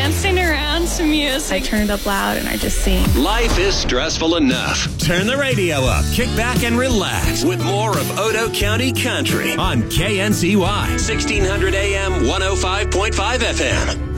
dancing around to music. I turn it up loud and I just sing. Life is stressful enough. Turn the radio up, kick back and relax with more of Odo County Country on KNCY 1600 AM 105.5 FM.